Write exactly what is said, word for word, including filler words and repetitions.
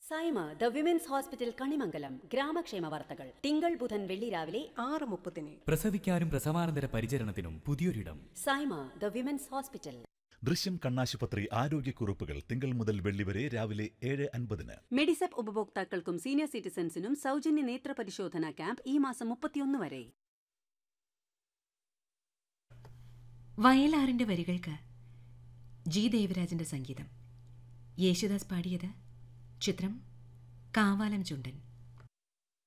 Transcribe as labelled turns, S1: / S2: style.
S1: Saima the women's hospital Kanimangalam ഗ്രാമക്ഷേമ വാർത്തകൾ തിങ്കൾ ബുധൻ വെള്ളി രാവിലെ ആറ് മുപ്പതിന്.
S2: പ്രസവിക്കാനും പ്രസവാനന്തര പരിചരണത്തിനും പുതിയൊരിടം.
S1: Saima the women's hospital.
S3: ദൃശ്യം കണ്ണാശുപത്രി ആരോഗ്യക്കുറിപ്പുകൾ തിങ്കൾ മുതൽ വെള്ളി വരെ രാവിലെ ഏഴ് അൻപതിന്.
S1: മെഡിസെപ്പ് ഉപഭോക്താക്കൾക്കും സീനിയർ സിറ്റിസൺസിനും സൗജന്യ നേത്ര പരിശോധനാ ക്യാമ്പ് ഈ മാസം മുപ്പത്തിയൊന്ന് വരെ.
S4: വയലാറിന്റെ വരികൾക്ക് ജി ദേവരാജന്റെ സംഗീതം. യേശുദാസ് പാടിയത്. ചിത്രം കാവാലം ചുണ്ടൻ.